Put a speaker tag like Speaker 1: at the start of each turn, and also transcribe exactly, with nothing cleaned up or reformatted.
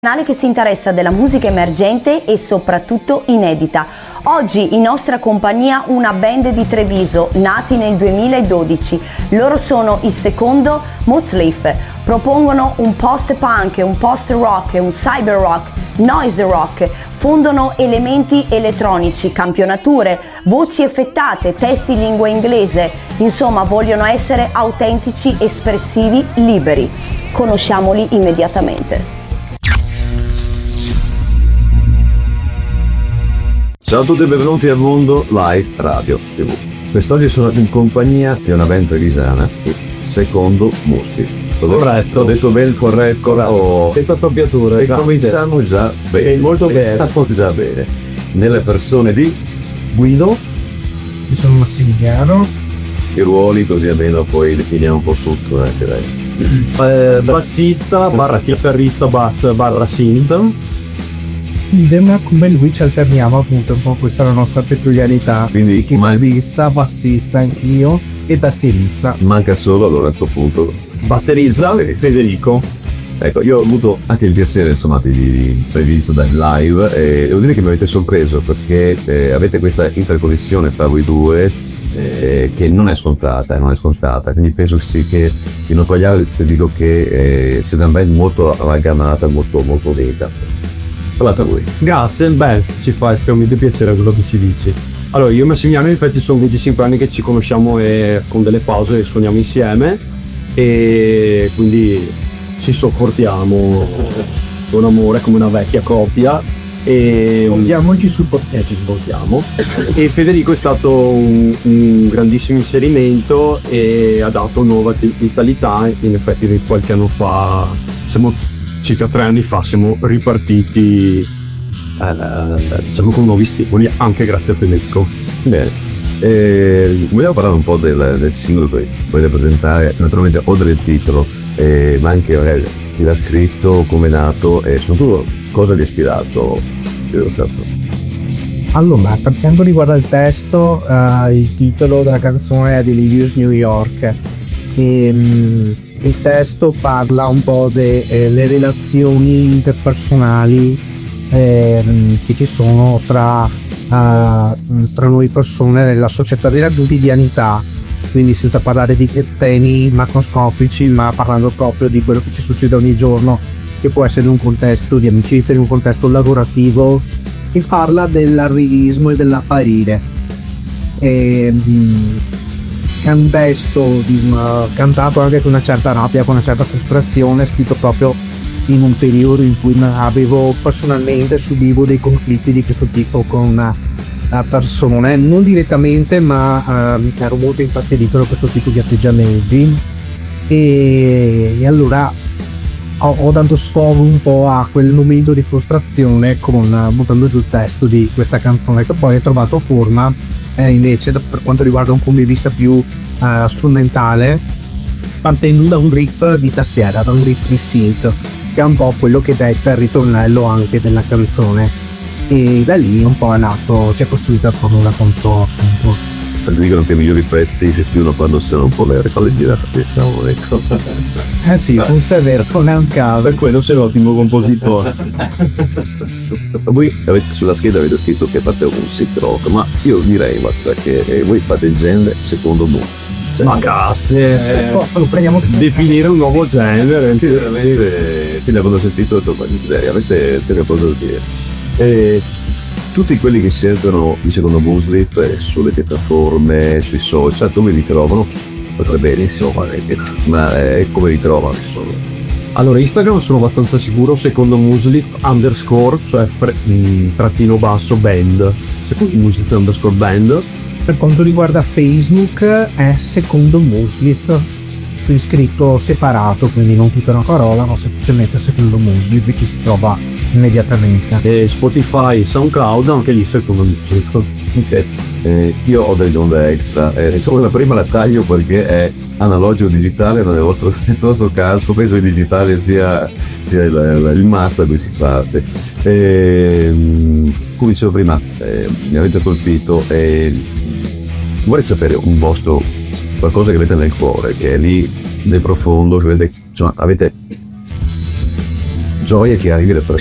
Speaker 1: Canale che si interessa della musica emergente e soprattutto inedita. Oggi in nostra compagnia una band di Treviso, nati nel duemiladodici. Loro sono il secondo Muslif. Propongono un post-punk, un post-rock, un cyber-rock, noise rock. Fondono elementi elettronici, campionature, voci effettate, testi in lingua inglese. Insomma, vogliono essere autentici, espressivi, liberi. Conosciamoli immediatamente.
Speaker 2: Ciao a tutti e benvenuti al Mondo Live Radio tivù. Quest'oggi sono in compagnia di una band trevisana, il secondo Muslif.
Speaker 3: Corretto.
Speaker 2: Ho detto bene, corretto, corretto.
Speaker 3: Senza stoppiature.
Speaker 2: E cominciamo già bene.
Speaker 3: Molto bene.
Speaker 2: Cominciamo già bene. Nelle persone di
Speaker 3: Guido.
Speaker 4: Io sono Massimiliano.
Speaker 2: i ruoli, così almeno poi definiamo un po' tutto, eh, direi.
Speaker 3: Eh, bassista, barra chitarrista, bass, barra synth.
Speaker 4: Idem, come lui ci alterniamo appunto un po', questa è la nostra peculiarità.
Speaker 2: Quindi
Speaker 4: chitarrista, bassista anch'io e tastierista.
Speaker 2: Manca solo allora a questo punto
Speaker 3: Batterista, Federico.
Speaker 2: Ecco, io ho avuto anche il piacere insomma di, di prevista dal live e devo dire che mi avete sorpreso perché eh, avete questa interconnessione fra voi due eh, che non è scontata, eh, non è scontata, quindi penso sì che di non sbagliare se dico che eh, siete una band molto amalgamata, molto molto unita. Parlate a voi.
Speaker 3: Grazie, beh, ci fa estremamente piacere quello che ci dici. Allora, io e Massimiliano in effetti sono venticinque anni che ci conosciamo e con delle pause suoniamo insieme e quindi ci sopportiamo con amore come una vecchia coppia e
Speaker 4: Vogliamo ci supportiamo.
Speaker 3: eh, ci supportiamo e Federico è stato un, un grandissimo inserimento e ha dato nuova vitalità. In effetti qualche anno fa, siamo circa tre anni fa, siamo ripartiti eh, diciamo con nuovi stimoli anche grazie a Federico.
Speaker 2: Bene, eh, vogliamo parlare un po' del, del singolo che volete presentare, naturalmente oltre il titolo, eh, ma anche magari chi l'ha scritto, come è nato e soprattutto cosa vi ha ispirato.
Speaker 4: Allora, per quanto riguarda il testo, uh, il titolo della canzone è Delirious New York e um, il testo parla un po' delle relazioni interpersonali eh, che ci sono tra, uh, tra noi persone nella società della quotidianità, quindi senza parlare di temi macroscopici, ma parlando proprio di quello che ci succede ogni giorno, che può essere in un contesto di amicizia, in un contesto lavorativo, e parla dell'arrivismo e dell'apparire. E, mh, è un testo uh, cantato anche con una certa rabbia, con una certa frustrazione, scritto proprio in un periodo in cui avevo personalmente subivo dei conflitti di questo tipo con una, una persona, non direttamente, ma uh, ero molto infastidito da questo tipo di atteggiamenti e, e allora ho, ho dato sfogo un po' a quel momento di frustrazione con uh, buttando giù il testo di questa canzone, che poi ha trovato forma eh, invece per quanto riguarda un punto di vista più uh, strumentale, partendo da un riff di tastiera, da un riff di synth, che è un po' quello che detta il ritornello anche della canzone, e da lì un po' è nato, si è costruita con una console appunto.
Speaker 2: Dicono che i migliori pezzi si scrivono quando sono un po' le palle girate, diciamo, ecco.
Speaker 4: Eh sì, forse è vero, non è un caso.
Speaker 3: Per quello sei un ottimo compositore.
Speaker 2: Voi avete, sulla scheda avete scritto che fate un synth rock, ma io direi guarda, che voi fate il genere secondo Muslif. Cioè,
Speaker 3: Ma grazie, eh,
Speaker 4: lo prendiamo
Speaker 3: definire un nuovo genere.
Speaker 2: Sì, veramente, quindi quando ho sentito ho detto, ma direi, avete delle cose da dire. E tutti quelli che sentono il secondo Muslif eh, sulle piattaforme, sui social, dove vi trovano? Potrebbe benissimo, ma eh, come vi trovano insomma?
Speaker 3: Allora, Instagram sono abbastanza sicuro, secondo Muslif underscore, cioè fre- mh, trattino basso band, secondo Muslif underscore band.
Speaker 4: Per quanto riguarda Facebook è secondo Muslif, quindi scritto separato, quindi non tutta una parola, ma semplicemente secondo Muslif, che si trova immediatamente.
Speaker 3: E Spotify, SoundCloud, anche lì secondo Muslif.
Speaker 2: Ok, eh, io ho delle domande extra, eh, insomma la prima la taglio perché è analogico digitale, nel vostro, nel vostro caso penso che il digitale sia, sia il, il must da cui si parte. E, come dicevo prima, eh, mi avete colpito e vorrei sapere un vostro qualcosa che avete nel cuore, che è lì nel profondo, che avete, cioè, avete gioia che arrivi da